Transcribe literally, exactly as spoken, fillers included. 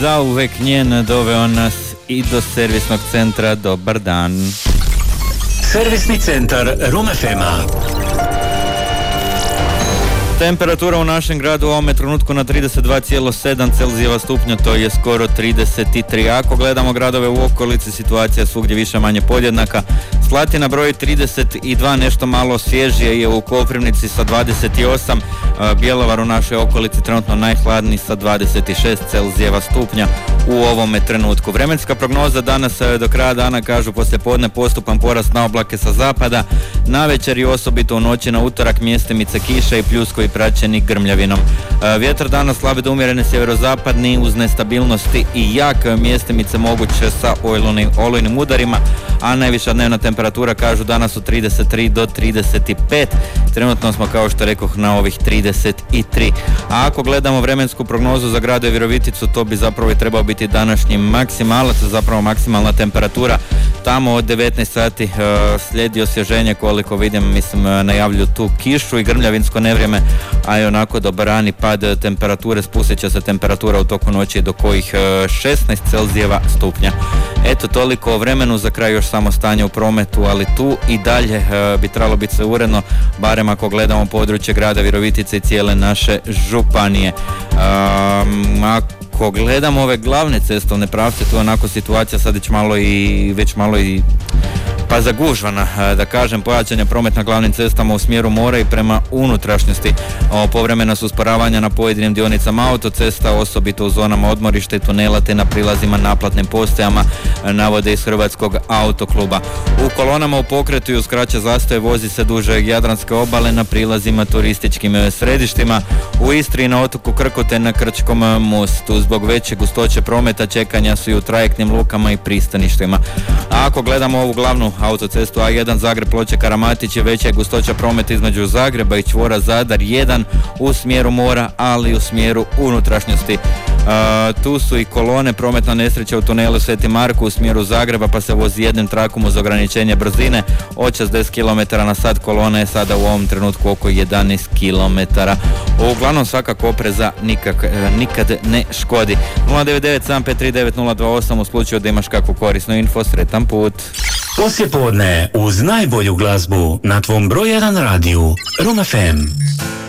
zauvek njen doveo nas i do servisnog centra. Dobar dan. Servisni centar Room F M-a. Temperatura u našem gradu u ovome trenutku na trideset dva zarez sedam Celzijeva stupnja, to je skoro trideset tri. Ako gledamo gradove u okolici, situacija svugdje više manje podjednaka. Slatina broji trideset dva, nešto malo svježije je u Koprivnici sa dvadeset osam, Bjelovar u našoj okolici trenutno najhladniji sa dvadeset šest Celzijeva stupnja u ovome trenutku. Vremenska prognoza danas do kraja dana kažu poslijepodne postupan porast na oblake sa zapada, navečer i osobito u noći na utorak mjestimice kiša i pljuskovi praćeni grmljavinom. Vjetar danas slab do umjerene sjeverozapadni uz nestabilnosti i jak, mjestimice moguće sa olujnim, olujnim udarima, a najviša dnevna temperatura kažu danas su trideset tri do trideset pet. Trenutno smo, kao što rekoh, na ovih trideset tri. A ako gledamo vremensku prognozu za grad Viroviticu, to bi zapravo i trebao biti današnji maksimalac, zapravo maksimalna temperatura. Tamo od devetnaest sati uh, slijedi osvježenje, koliko vidim, mislim, najavljuju tu kišu i grmljavinsko nevrijeme, a i onako dobar rani pad temperature, spustit će se temperatura u toku noći do kojih uh, šesnaest Celzijeva stupnja. Eto, toliko o vremenu. Za kraj još samo stanje u prometu, ali tu i dalje uh, bi trebalo biti sve uredno, barem ako gledamo područje grada Virovitice i cijele naše županije. Um, ako gledamo ove glavne cestovne pravce, tu onako situacija sad već malo i već malo i pa zagužvana, da kažem. Pojačanje promet na glavnim cestama u smjeru mora i prema unutrašnjosti. Povremena su usporavanja na pojedinim dionicama autocesta, osobito u zonama odmorišta i tunela te na prilazima naplatnim postajama, navode iz Hrvatskog autokluba. U kolonama u pokretu i uz kraće zastoje vozi se duže Jadranske obale na prilazima turističkim središtima. U Istri i na otoku Krku te na Krčkom mostu. Zbog veće gustoće prometa čekanja su i u trajektnim lukama i pristaništima. A ako gledamo ovu glavnu autocestu A jedan Zagreb Ploče Karamatić, je veća gustoća prometa između Zagreba i čvora Zadar jedan u smjeru mora, ali u smjeru unutrašnjosti. Uh, tu su i kolone, prometna nesreća u tunelu Sveti Marko u smjeru Zagreba, pa se vozi jednim trakom uz ograničenje brzine od šezdeset kilometara na sat. Kolona je sada u ovom trenutku oko jedanaest kilometara. Uglavnom svakako opreza nikak, nikad ne škodi. nula devet devet sedam pet tri devet nula dva osam u slučaju da imaš kakvu korisnu info. Sretan put. Poslijepodne uz najbolju glazbu na tvom broj jedan radiju Room F M.